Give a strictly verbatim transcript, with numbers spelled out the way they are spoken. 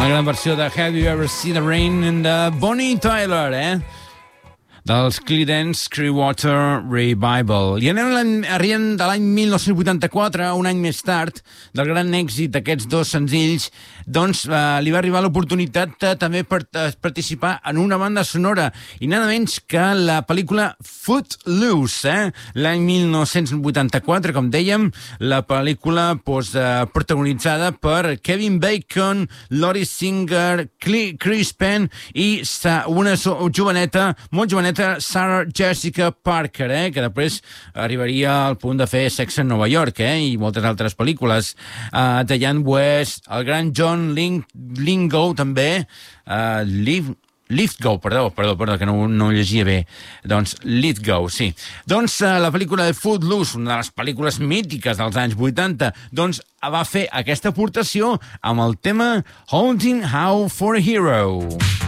La gran versió de Have You Ever Seen the Rain de Bonnie Tyler, eh? Dels Creedence Clearwater Revival. I anem arribant de l'any mil nou-cents vuitanta-quatre, un any més tard, del gran èxit d'aquests dos senzills, doncs eh, li va arribar l'oportunitat de també per, de participar en una banda sonora, i nada menys que la pel·lícula Footloose, eh? L'any mil nou-cents vuitanta-quatre, com dèiem, la pel·lícula doncs, eh, protagonitzada per Kevin Bacon, Lori Singer, Chris Penn i una joveneta, molt joveneta, Sarah Jessica Parker, eh, que després arribaria al punt de fer Sex en Nova York, eh, i moltes altres pel·lícules. Uh, Diane West, el gran John Ling, Lithgow, també, uh, Liv, Lithgow, perdó, perdó, perdó, que no, no ho llegia bé. Doncs Lithgow, sí. Doncs uh, la pel·lícula de Footloose, una de les pel·lícules mítiques dels anys vuitanta, doncs va fer aquesta aportació amb el tema Haunting How for a Hero.